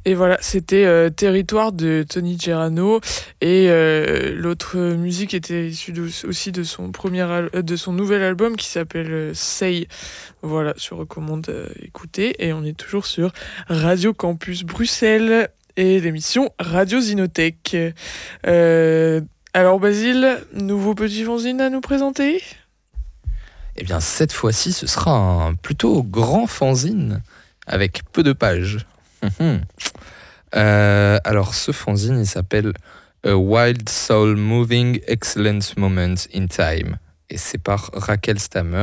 Et voilà, c'était Territoire de Tony Gerano. Et l'autre musique était issue aussi de son, de son nouvel album qui s'appelle Say. Voilà, je recommande écouter. Et on est toujours sur Radio Campus Bruxelles et l'émission Radio Zinothèque. Alors Basile, nouveau petit fanzine à nous présenter ? Eh bien, cette fois-ci, ce sera un plutôt grand fanzine avec peu de pages. Alors, ce fanzine, il s'appelle A Wild Soul Moving Excellent Moment in Time. Et c'est par Raquel Stammer.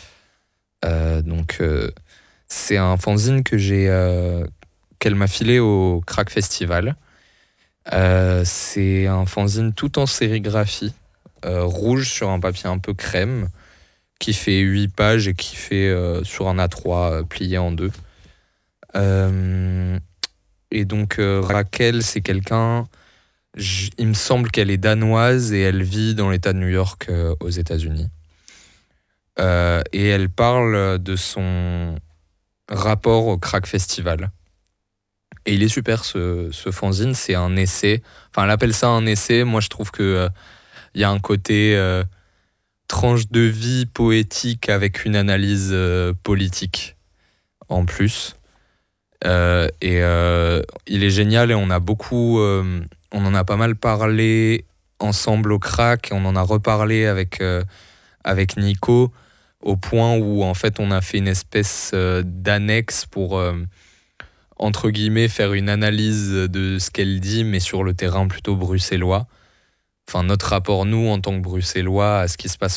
C'est un fanzine qu'elle m'a filé au Crack Festival. C'est un fanzine tout en sérigraphie, rouge sur un papier un peu crème, qui fait 8 pages et qui fait sur un A3 plié en deux. Et donc Raquel, c'est quelqu'un, il me semble qu'elle est danoise et elle vit dans l'État de New York aux États-Unis. Et elle parle de son rapport au Crack Festival. Et il est super ce fanzine, c'est un essai. Enfin, elle appelle ça un essai. Moi, je trouve que y a un côté tranche de vie poétique avec une analyse politique en plus. Il est génial et on en a pas mal parlé ensemble au Crack. On en a reparlé avec Nico au point où en fait on a fait une espèce d'annexe pour entre guillemets faire une analyse de ce qu'elle dit mais sur le terrain plutôt bruxellois. Enfin, notre rapport, nous, en tant que Bruxellois, à ce qui se passe